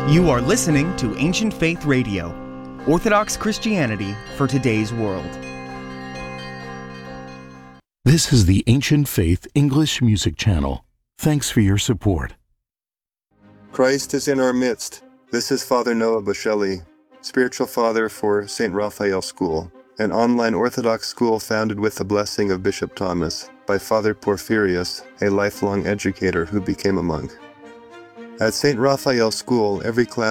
You are listening to Ancient Faith Radio, Orthodox Christianity for today's world. This is the Ancient Faith English Music Channel. Thanks for your support. Christ is in our midst. This is Father Noah Bushelli, spiritual father for St. Raphael School, an online Orthodox school founded with the blessing of Bishop Thomas by Father Porphyrius, a lifelong educator who became a monk. At St. Raphael School, every class